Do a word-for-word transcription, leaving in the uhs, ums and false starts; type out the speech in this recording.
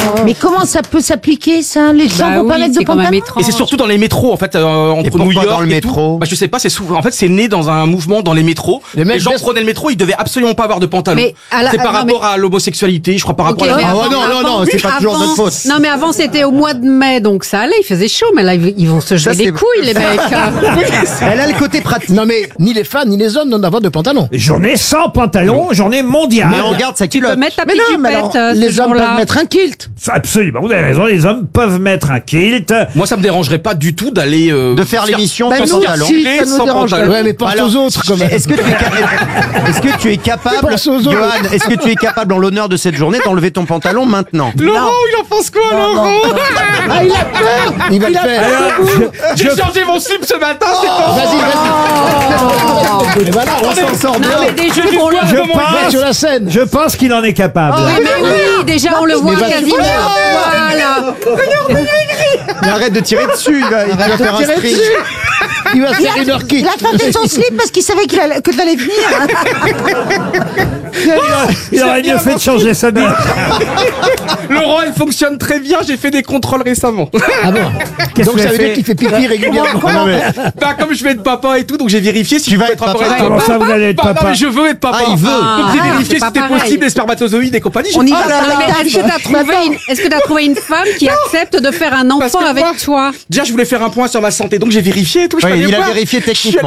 Mais comment ça peut s'appliquer, ça? Les gens Bah vont pas oui, mettre de c'est quand même pantalon? étrange. Et c'est surtout dans les métros, en fait, euh, entre pourquoi New York dans le et métro tout. Bah, je sais pas, c'est souvent, en fait, c'est né dans un mouvement dans les métros. Les Les, mecs gens baissent- prenaient le métro, ils devaient absolument pas avoir de pantalon. Mais à la- C'est par non, rapport à l'homosexualité, je crois, par Ok, rapport à mais la... Ah ouais, avant- non, non, avant- non, c'est pas toujours avant- notre faute. Non, mais avant, c'était au mois de mai, donc ça allait, il faisait chaud, mais là, ils ils vont se Ça, jouer les c'est- couilles, les mecs. Elle a le côté pratique. Non mais ni les femmes ni les hommes n'ont d'avoir de pantalon. Journée sans pantalon, journée mondiale. Mais on regarde sa Tu peux culotte. mettre ta Mais non, mais alors, pitchoupette, euh, ce les hommes jour-là. peuvent mettre un kilt. Absolument, vous avez raison, les hommes peuvent mettre un kilt. Moi, ça me dérangerait pas du tout d'aller... euh, De faire l'émission Ben sans nous, pantalon. si, ça nous sans dérange. pantalon. Ouais, mais pense Alors, aux autres quand même. Est-ce que tu es, ca- est-ce que tu es capable, Pense aux autres. Johan, est-ce que tu es capable en l'honneur de cette journée d'enlever ton pantalon maintenant? Laurent, il en pense quoi, Laurent? Ah, il a peur. Il va le faire. J'ai changé mon slip ce matin, c'est pas... Vas-y, vas-y. Et voilà, on s'en sort bien. Non, mais déjà, on le Je Va pense, sur la scène. je pense qu'il en est capable. Oui, mais oui, déjà, on le voit va- quasiment. Voilà. Mais arrête de tirer dessus, il va, il va faire un Tirer string. dessus. Il va faire une heure kick. Il a feinté son slip parce qu'il savait qu'il allait- que t'allais venir. Il aurait mieux fait de changer sa mère. Laurent, elle fonctionne très bien, j'ai fait des contrôles récemment. Ah bon. Qu'est-ce Donc que ça tu veut as dire fait qu'il fait pipi régulièrement. Non, mais- Bah, comme je vais être papa et tout, donc j'ai vérifié si Tu je vas peux être être papa. papa. Comment ça, vous allez être Bah, non, papa? mais je veux être papa. Ah, il veut. Donc j'ai Ah, vérifié c'est si pas c'était pareil. possible, les spermatozoïdes et compagnie. On y J'ai- va. Ah là là. Mais est-ce que t'as trouvé une, est-ce que t'as trouvé une femme qui accepte de faire un Parce enfant que avec moi, toi? Déjà, je voulais faire un point sur ma santé, donc j'ai vérifié et tout. je Oui, suis allé il a voir. vérifié Je suis allé techniquement.